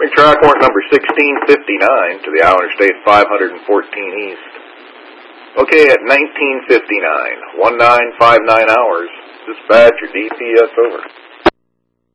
Bring track warrant number 1659 to the Hour Interstate 514 East. Okay, at 1959, 1959 hours, dispatch your DPS over.